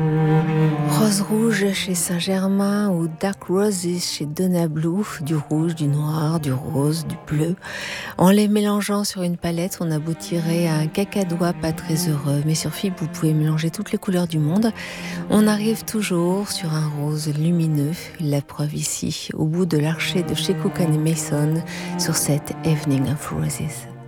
Rose rouge chez Saint-Germain ou Dark Roses chez Donna Blue, du rouge, du noir, du rose, du bleu. En les mélangeant sur une palette, on aboutirait à un cacadois pas très heureux. Mais sur FIB, vous pouvez mélanger toutes les couleurs du monde. On arrive toujours sur un rose lumineux. La preuve ici, au bout de l'archet de chez Cook & Mason, sur cette Evening of Roses.